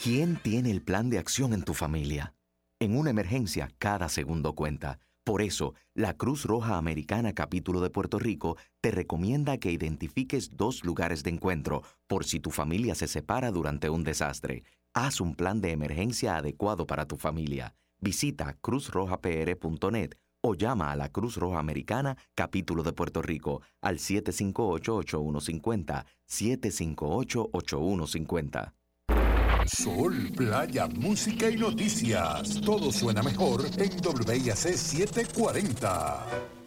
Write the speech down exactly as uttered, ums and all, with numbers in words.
¿Quién tiene el plan de acción en tu familia? En una emergencia, cada segundo cuenta. Por eso, la Cruz Roja Americana Capítulo de Puerto Rico te recomienda que identifiques dos lugares de encuentro por si tu familia se separa durante un desastre. Haz un plan de emergencia adecuado para tu familia. Visita cruz roja p r punto net o llama a la Cruz Roja Americana Capítulo de Puerto Rico al siete cinco ocho, ocho uno cinco cero, siete cinco ocho, ocho uno cinco cero. Sol, playa, música y noticias. Todo suena mejor en W I A C setecientos cuarenta.